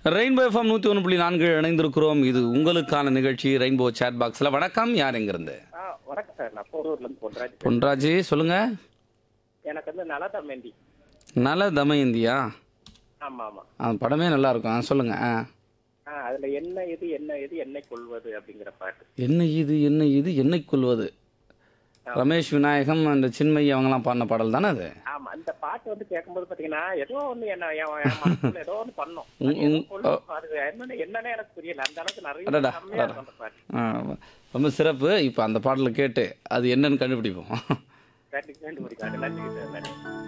Rainbow FM 101.4 இணைந்திருக்கிறோம். இது உங்களுக்கான நிகழ்ச்சி ரெயின்போ சேட் பாக்ஸில். வணக்கம், யார் எங்கிருந்து? வணக்கம் சார். நான் போரூர்லேருந்து பொன்ராஜ் பேசுறேன். பொன்ராஜ், சொல்லுங்க. எனக்கு வந்து நலதமேந்தி. நல தமயந்தியா? ஆமாம் ஆமாம். அந்த படமே நல்லா இருக்கும், சொல்லுங்க. அதில் என்ன இது என்ன இது என்னை கொள்வது அப்படிங்கிற பாட்டு. என்ன இது என்ன இது என்னை கொள்வது? ரமேஷ் விநாயகம் அந்த சின்மயி அவங்கலாம் பாடின பாடல் தானே அது? ஆமாம், அந்த பாட்டு வந்து கேட்கும்போது பார்த்தீங்கன்னா ஏதோ ஒன்று என்ன என் மனசுல ஏதோ ஒன்று பண்ணோம். அது என்னன்னே எனக்கு புரியல. அந்த அளவுக்கு நிறைய கம்மியாக இருக்கும் அந்த பாட்டு. ரொம்ப சிறப்பு. இப்போ அந்த பாடலை கேட்டு அது என்னன்னு கண்டுபிடிப்போம். கண்டிப்பாக நன்றி சார். நன்றி.